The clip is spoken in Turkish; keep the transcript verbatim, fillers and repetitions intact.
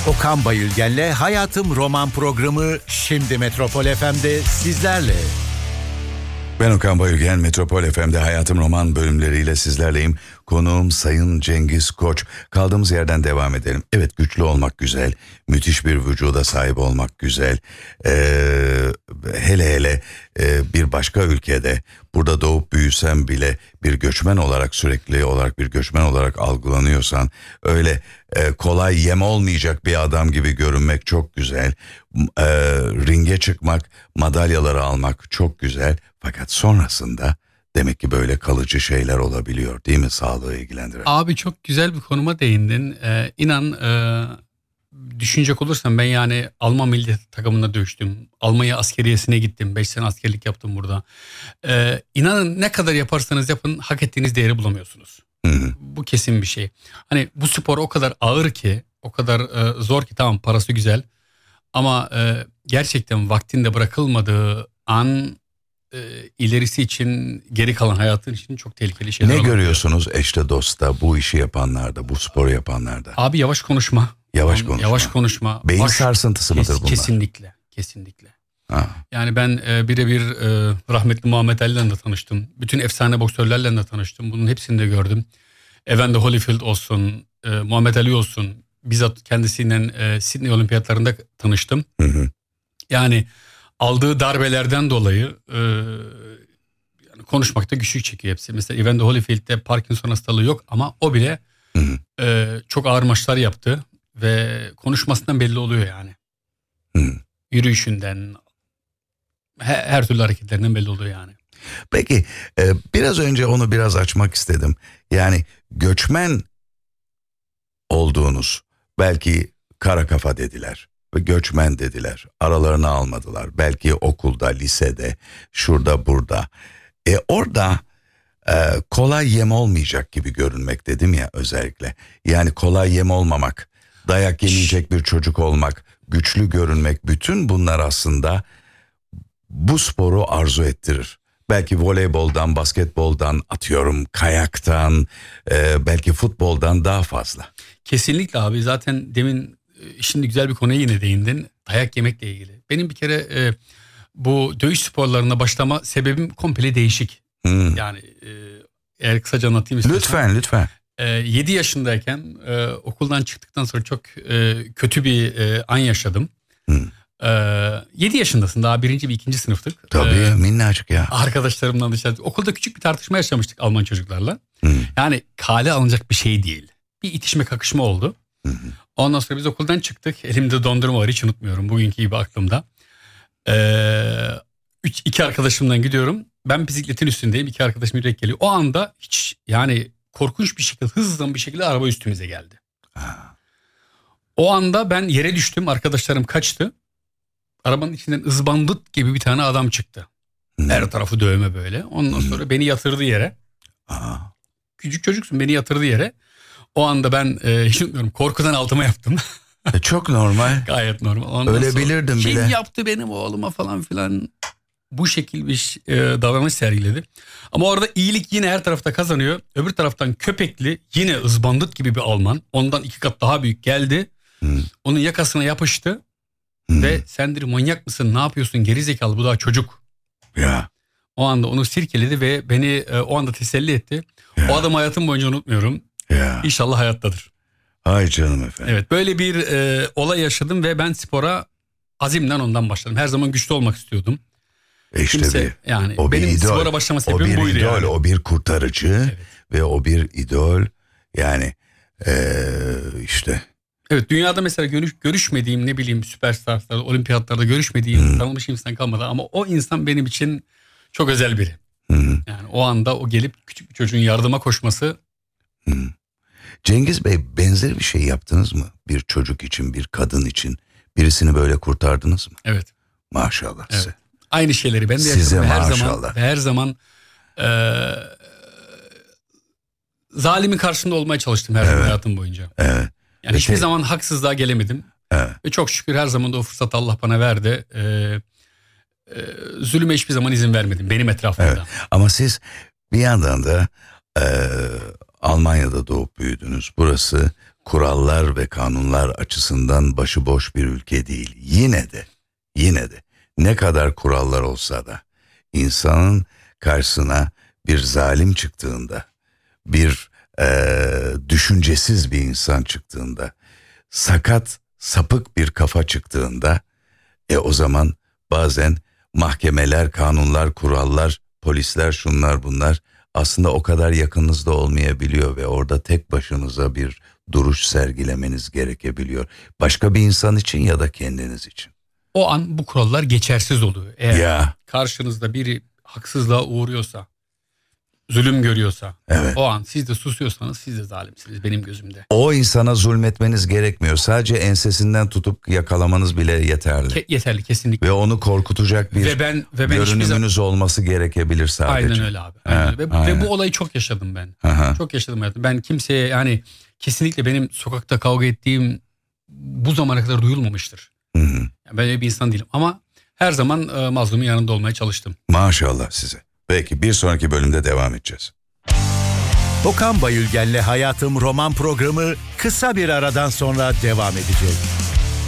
Okan Bayülgen'le Hayatım Roman programı şimdi Metropol F M'de sizlerle. Ben Okan Bayülgen, Metropol F M'de Hayatım Roman bölümleriyle sizlerleyim. Konuğum Sayın Cengiz Koç. Kaldığımız yerden devam edelim. Evet, güçlü olmak güzel, müthiş bir vücuda sahip olmak güzel. Ee, hele hele e, bir başka ülkede, burada doğup büyüsen bile bir göçmen olarak, sürekli olarak bir göçmen olarak algılanıyorsan, öyle e, kolay yem olmayacak bir adam gibi görünmek çok güzel. E, ringe çıkmak, madalyaları almak çok güzel. Fakat sonrasında demek ki böyle kalıcı şeyler olabiliyor, değil mi, sağlığı ilgilendiren? Abi çok güzel bir konuma değindin. Ee, inan e, düşünecek olursan ben yani Alman milli takımında dövüştüm. Almanya askeriyesine gittim. beş sene askerlik yaptım burada. Ee, inanın ne kadar yaparsanız yapın hak ettiğiniz değeri bulamıyorsunuz. Hı hı. Bu kesin bir şey. Hani bu spor o kadar ağır ki, o kadar e, zor ki, tamam parası güzel. Ama e, gerçekten vaktinde bırakılmadığı an e, ilerisi için, geri kalan hayatın için çok tehlikeli şeyler. Ne olabiliyor. görüyorsunuz eşte dostta, bu işi yapanlarda, bu sporu yapanlarda? Abi yavaş konuşma. Yavaş konuşma. Yavaş konuşma. Beyin Baş, sarsıntısı mıdır kes, bunlar? Kesinlikle. Kesinlikle. Ha. Yani ben e, birebir e, rahmetli Muhammed Ali'yle de tanıştım. Bütün efsane boksörlerle de tanıştım. Bunun hepsini de gördüm. Evander Holyfield olsun, e, Muhammed Ali olsun. Bizzat kendisiyle e, Sydney Olimpiyatlarında tanıştım. Hı hı. Yani aldığı darbelerden dolayı e, yani konuşmakta güçlük çekiyor hepsi. Mesela Evander Holyfield'de Parkinson hastalığı yok ama o bile hı hı. E, çok ağır maçlar yaptı ve konuşmasından belli oluyor yani. Hı. Yürüyüşünden, her, her türlü hareketlerinden belli oluyor yani. Peki e, biraz önce onu biraz açmak istedim. Yani göçmen olduğunuz, belki kara kafa dediler ve göçmen dediler. Aralarına almadılar. Belki okulda, lisede, şurada burada. E orada e, kolay yem olmayacak gibi görünmek dedim ya özellikle. Yani kolay yem olmamak, dayak yemeyecek bir çocuk olmak, güçlü görünmek, bütün bunlar aslında bu sporu arzu ettirir. Belki voleyboldan, basketboldan, atıyorum kayaktan, e, belki futboldan daha fazla. Kesinlikle abi, zaten demin şimdi güzel bir konuya yine değindin. Dayak yemekle ilgili. Benim bir kere e, bu dövüş sporlarına başlama sebebim komple değişik. Hmm. Yani e, eğer kısaca anlatayım istiyorsan. Lütfen lütfen. E, yedi yaşındayken e, okuldan çıktıktan sonra çok e, kötü bir e, an yaşadım. Hmm. yedi yaşındasın, daha birinci ve ikinci sınıftık. Tabii ee, minnacık ya. Arkadaşlarımla dışarı okulda küçük bir tartışma yaşamıştık Alman çocuklarla. Hmm. Yani kale alınacak bir şey değil. Bir itişme kakışma oldu. Hmm. Ondan sonra biz okuldan çıktık. Elimde dondurma var, hiç unutmuyorum. Bugünkü gibi aklımda. Ee, üç, iki arkadaşımdan gidiyorum. Ben bisikletin üstündeyim. İki arkadaşım yürek geliyor. O anda hiç yani korkunç bir şekilde, hızlı bir şekilde araba üstümüze geldi. Ha. O anda ben yere düştüm. Arkadaşlarım kaçtı. Arabanın içinden ızbandut gibi bir tane adam çıktı. Hmm. Her tarafı dövme böyle. Ondan sonra hmm. beni yatırdı yere. Aa. Küçük çocuksun, beni yatırdı yere. O anda ben e, hiç unutmuyorum, korkudan altıma yaptım. E çok normal. Gayet normal. Ondan öyle bilirdim kim bile. Kim yaptı benim oğluma falan filan. Bu şekil bir e, davranış sergiledi. Ama orada iyilik yine her tarafta kazanıyor. Öbür taraftan köpekli, yine ızbandut gibi bir Alman. Ondan iki kat daha büyük geldi. Hmm. Onun yakasına yapıştı. Hmm. Ve sen dedi, manyak mısın, ne yapıyorsun, gerizekalı, bu daha çocuk. Ya. O anda onu sirkeledi ve beni e, o anda teselli etti. Ya. O adamı hayatım boyunca unutmuyorum. Ya. İnşallah hayattadır. Ay canım efendim. Evet, böyle bir e, olay yaşadım ve ben spora azimden ondan başladım. Her zaman güçlü olmak istiyordum. E işte Kimse, bir, yani o benim bir idol, spora başlama sebebim buydu. O bir idol, yani. o bir kurtarıcı, evet. Ve o bir idol yani ee, işte. Evet, dünyada mesela görüş, görüşmediğim ne bileyim süperstarlarda, olimpiyatlarda görüşmediğim hmm. tanımış insan kalmadı. Ama o insan benim için çok özel biri. Hmm. Yani o anda o gelip küçük bir çocuğun yardıma koşması. Hmm. Cengiz Bey, benzer bir şey yaptınız mı? Bir çocuk için, bir kadın için birisini böyle kurtardınız mı? Evet. Maşallah evet. size. Aynı şeyleri ben de size yaşadım. Her maşallah. zaman, her zaman e, zalimin karşısında olmaya çalıştım her evet. zaman hayatım boyunca. Evet. Yani hiçbir şey... zaman haksızlığa gelemedim. Evet. Ve çok şükür her zaman da o fırsatı Allah bana verdi. Ee, e, zulüme hiçbir zaman izin vermedim benim etrafımda. Evet. Ama siz bir yandan da e, Almanya'da doğup büyüdünüz. Burası kurallar ve kanunlar açısından başıboş bir ülke değil. Yine de, yine de ne kadar kurallar olsa da insanın karşısına bir zalim çıktığında, bir e, düşüncesiz bir insan çıktığında, sakat, sapık bir kafa çıktığında, e o zaman bazen mahkemeler, kanunlar, kurallar, polisler, şunlar bunlar aslında o kadar yakınınızda olmayabiliyor ve orada tek başınıza bir duruş sergilemeniz gerekebiliyor. Başka bir insan için ya da kendiniz için. O an bu kurallar geçersiz oluyor. Eğer Ya. karşınızda biri haksızlığa uğruyorsa, zulüm görüyorsa, Evet. o an siz de susuyorsanız siz de zalimsiniz benim gözümde. O insana zulmetmeniz gerekmiyor. Sadece ensesinden tutup yakalamanız bile yeterli. Ke- yeterli kesinlikle. Ve onu korkutacak bir Ve ben ve ben hiçbir görünümünüz zaman... olması gerekebilir sadece. Aynen öyle abi. Aynen Ha, öyle. Ve, aynen. ve bu olayı çok yaşadım ben. Aha. Çok yaşadım hayatım. Ben kimseye yani kesinlikle benim sokakta kavga ettiğim bu zamana kadar duyulmamıştır. Hı hı. Yani ben öyle bir insan değilim ama her zaman e, mazlumun yanında olmaya çalıştım. Maşallah size. Peki bir sonraki bölümde devam edeceğiz. Okan Bayülgen'le Hayatım roman programı kısa bir aradan sonra devam edecek.